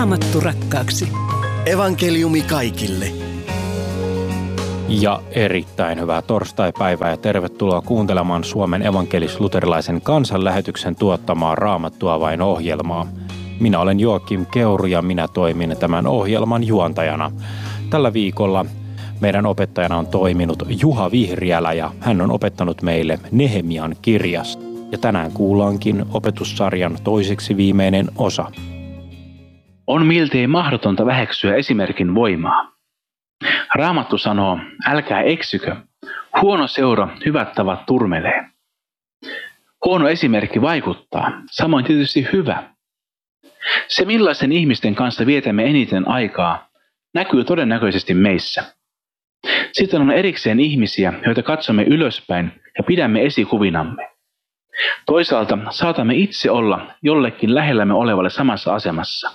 Raamattu rakkaaksi. Evankeliumi kaikille. Ja erittäin hyvää torstaipäivää ja tervetuloa kuuntelemaan Suomen evankelis-luterilaisen kansanlähetyksen tuottamaa Raamattua vain -ohjelmaa. Minä olen Joakim Keuru ja minä toimin tämän ohjelman juontajana. Tällä viikolla meidän opettajana on toiminut Juha Vihriälä ja hän on opettanut meille Nehemian kirjasta. Ja tänään kuullaankin opetussarjan toiseksi viimeinen osa. On miltei mahdotonta väheksyä esimerkin voimaa. Raamattu sanoo, älkää eksykö. Huono seura, hyvät tavat turmelee. Huono esimerkki vaikuttaa, samoin tietysti hyvä. Se, millaisen ihmisten kanssa vietämme eniten aikaa, näkyy todennäköisesti meissä. Sitten on erikseen ihmisiä, joita katsomme ylöspäin ja pidämme esikuvinamme. Toisaalta saatamme itse olla jollekin lähellämme olevalle samassa asemassa.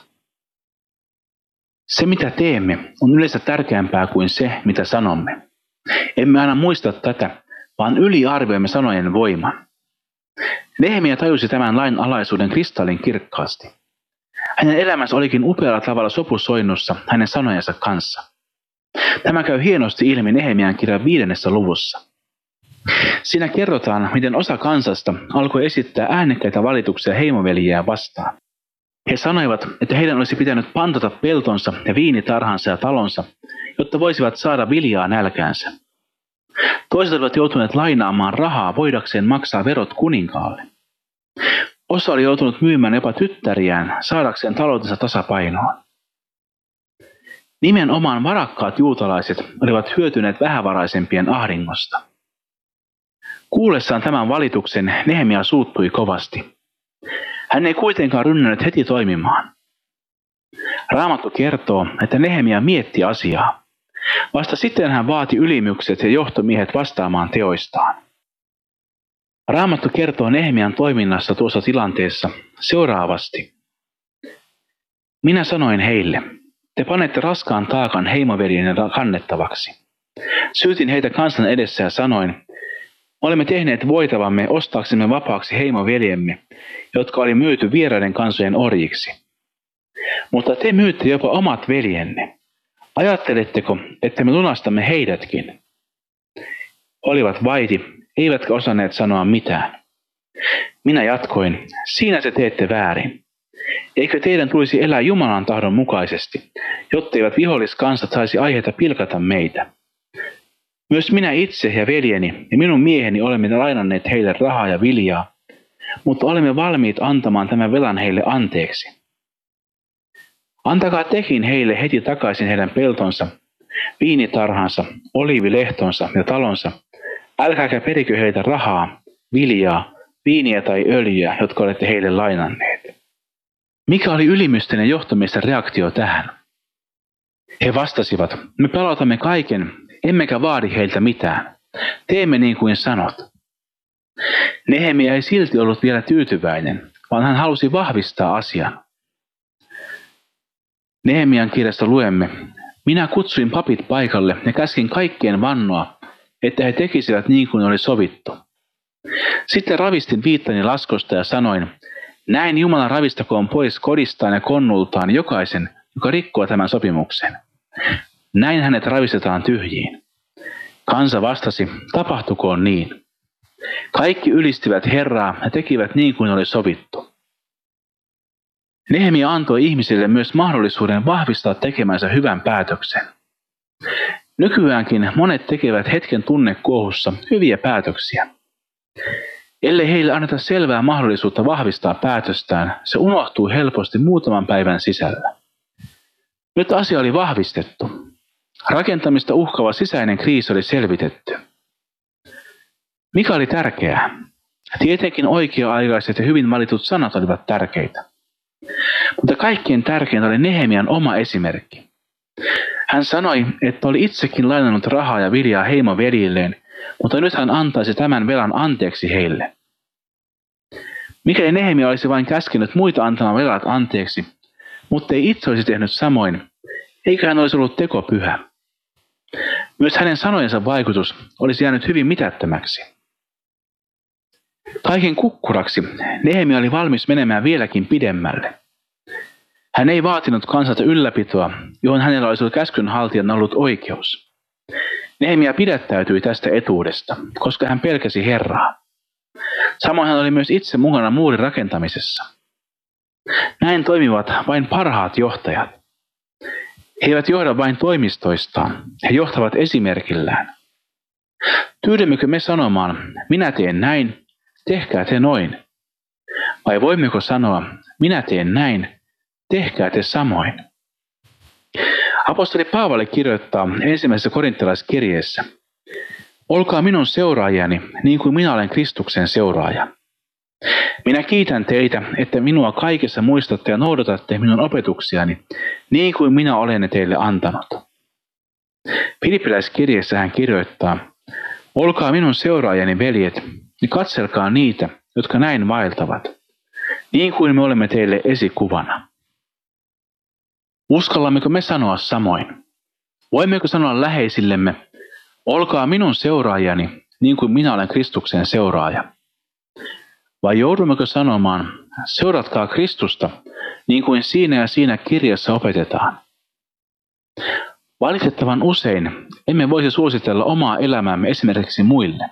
Se, mitä teemme, on yleensä tärkeämpää kuin se, mitä sanomme. Emme aina muista tätä, vaan yliarvioimme sanojen voiman. Nehemia tajusi tämän lain alaisuuden kristallin kirkkaasti. Hänen elämänsä olikin upealla tavalla sopusoinnussa hänen sanojensa kanssa. Tämä käy hienosti ilmi Nehemian kirjan 5. luvussa. Siinä kerrotaan, miten osa kansasta alkoi esittää äänekkäitä valituksia heimoveliään vastaan. He sanoivat, että heidän olisi pitänyt pantata peltonsa ja viinitarhansa ja talonsa, jotta voisivat saada viljaa nälkäänsä. Toiset olivat joutuneet lainaamaan rahaa voidakseen maksaa verot kuninkaalle. Osa oli joutunut myymään jopa tyttäriään saadakseen taloutensa tasapainoon. Nimenomaan varakkaat juutalaiset olivat hyötyneet vähävaraisempien ahdingosta. Kuullessaan tämän valituksen Nehemia suuttui kovasti. Hän ei kuitenkaan rynnännyt heti toimimaan. Raamattu kertoo, että Nehemia mietti asiaa. Vasta sitten hän vaati ylimykset ja johtomiehet vastaamaan teoistaan. Raamattu kertoo Nehemian toiminnassa tuossa tilanteessa seuraavasti. Minä sanoin heille, te panette raskaan taakan heimoveljenne kannettavaksi. Syytin heitä kansan edessä ja sanoin, olemme tehneet voitavamme ostaaksemme vapaaksi heimoveljemme, jotka oli myyty vieraiden kansojen orjiksi. Mutta te myytte jopa omat veljenne. Ajatteletteko, että me lunastamme heidätkin? Olivat vaiti, eivätkä osanneet sanoa mitään. Minä jatkoin, siinä te teette väärin. Eikö teidän tulisi elää Jumalan tahdon mukaisesti, jotteivät viholliskansat saisi aiheita pilkata meitä? Myös minä itse ja veljeni ja minun mieheni olemme lainanneet heille rahaa ja viljaa, mutta olemme valmiit antamaan tämän velan heille anteeksi. Antakaa tekin heille heti takaisin heidän peltonsa, viinitarhansa, oliivilehtonsa ja talonsa. Älkääkä perikö heiltä rahaa, viljaa, viiniä tai öljyä, jotka olette heille lainanneet. Mikä oli ylimysten ja johtomiesten reaktio tähän? He vastasivat, me palautamme kaiken, emmekä vaadi heiltä mitään. Teemme niin kuin sanot. Nehemia ei silti ollut vielä tyytyväinen, vaan hän halusi vahvistaa asian. Nehemian kirjasta luemme, minä kutsuin papit paikalle ja käskin kaikkien vannoa, että he tekisivät niin kuin oli sovittu. Sitten ravistin viittani laskosta ja sanoin, näin Jumala ravistakoon pois kodistaan ja konnultaan jokaisen, joka rikkoo tämän sopimuksen. Näin hänet ravistetaan tyhjiin. Kansa vastasi, tapahtukoon niin. Kaikki ylistivät Herraa ja tekivät niin kuin oli sovittu. Nehemia antoi ihmisille myös mahdollisuuden vahvistaa tekemänsä hyvän päätöksen. Nykyäänkin monet tekevät hetken tunnekuohussa hyviä päätöksiä. Ellei heille anneta selvää mahdollisuutta vahvistaa päätöstään, se unohtuu helposti muutaman päivän sisällä. Nyt asia oli vahvistettu. Rakentamista uhkaava sisäinen kriisi oli selvitetty. Mikä oli tärkeää? Tietenkin oikea-aikaiset ja hyvin valitut sanat olivat tärkeitä. Mutta kaikkein tärkeintä oli Nehemian oma esimerkki. Hän sanoi, että oli itsekin lainannut rahaa ja viljaa heimoveljilleen, mutta nyt hän antaisi tämän velan anteeksi heille. Mikäli Nehemia olisi vain käskenyt muita antamaan velat anteeksi, mutta ei itse olisi tehnyt samoin, eikä hän olisi ollut tekopyhä. Myös hänen sanojensa vaikutus olisi jäänyt hyvin mitättömäksi. Kaiken kukkuraksi Nehemia oli valmis menemään vieläkin pidemmälle. Hän ei vaatinut kansalta ylläpitoa, johon hänellä olisi ollut käskynhaltijan ollut oikeus. Nehemia pidättäytyi tästä etuudesta, koska hän pelkäsi Herraa. Samoin hän oli myös itse mukana muurin rakentamisessa. Näin toimivat vain parhaat johtajat. He eivät johda vain toimistoistaan, he johtavat esimerkillään. Tyydymmekö me sanomaan, minä teen näin, tehkää te noin? Vai voimmeko sanoa, minä teen näin, tehkää te samoin? Apostoli Paavali kirjoittaa ensimmäisessä korinttilaiskirjeessä: olkaa minun seuraajani niin kuin minä olen Kristuksen seuraaja. Minä kiitän teitä, että minua kaikessa muistatte ja noudatatte minun opetuksiani, niin kuin minä olen ne teille antanut. Filippiläiskirjeessä hän kirjoittaa: olkaa minun seuraajani, veljet, ja katselkaa niitä, jotka näin vaeltavat, niin kuin me olemme teille esikuvana. Uskallammeko me sanoa samoin? Voimmeko sanoa läheisillemme: olkaa minun seuraajani, niin kuin minä olen Kristuksen seuraaja? Vai joudummeko sanomaan: seuratkaa Kristusta, niin kuin siinä ja siinä kirjassa opetetaan? Valitettavan usein emme voisi suositella omaa elämäämme esimerkiksi muille.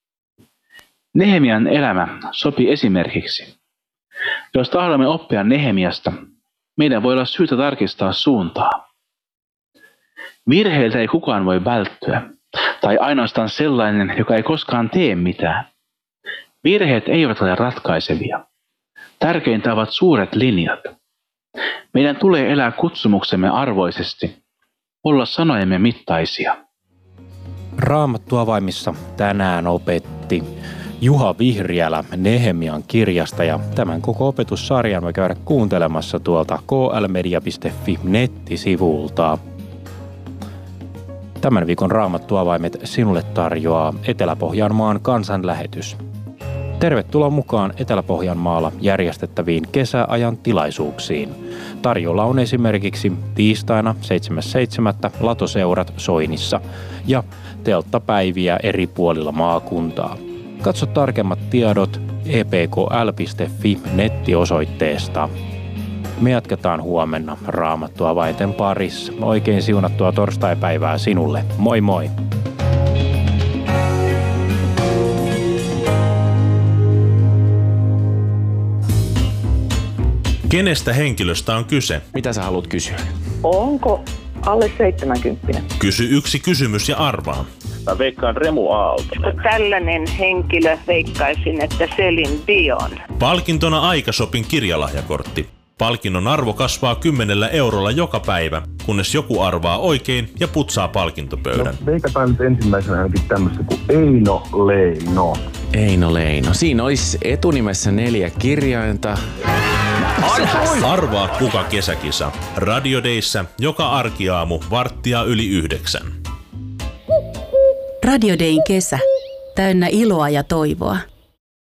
Nehemian elämä sopii esimerkiksi. Jos tahdomme oppia Nehemiasta, meidän voi olla syytä tarkistaa suuntaa. Virheiltä ei kukaan voi välttyä, tai ainoastaan sellainen, joka ei koskaan tee mitään. Virheet eivät ole ratkaisevia. Tärkeintä ovat suuret linjat. Meidän tulee elää kutsumuksemme arvoisesti, olla sanojemme mittaisia. Raamattuavaimissa tänään opetti Juha Vihriälä Nehemian kirjasta, ja tämän koko opetussarjan voi käydä kuuntelemassa tuolta klmedia.fi nettisivulta. Tämän viikon Raamattuavaimet sinulle tarjoaa Etelä-Pohjanmaan kansanlähetys. Tervetuloa mukaan Etelä-Pohjanmaalla järjestettäviin kesäajan tilaisuuksiin. Tarjolla on esimerkiksi tiistaina 7.7. latoseurat Soinissa ja telttapäiviä eri puolilla maakuntaa. Katso tarkemmat tiedot epkl.fi nettiosoitteesta. Me jatketaan huomenna Raamattuavainten parissa. Oikein siunattua torstaipäivää sinulle. Moi moi! Kenestä henkilöstä on kyse? Mitä sä haluat kysyä? Onko alle 70? Kysy yksi kysymys ja arvaa. Mä veikkaan Remu Aaltonen. Tällainen henkilö veikkaisin, että Celine Dion. Palkintona Aikashopin kirjalahjakortti. Palkinnon arvo kasvaa 10 eurolla joka päivä, kunnes joku arvaa oikein ja putsaa palkintopöydän. No, veikataan nyt ensimmäisenä ainakin tämmöistä kuin Eino Leino. Eino Leino. Siinä olisi etunimessä 4 kirjainta. Arvaa kuka kesäkisa. Radio Dayssä joka arkiaamu 8:15. Radio Dayn kesä. Täynnä iloa ja toivoa.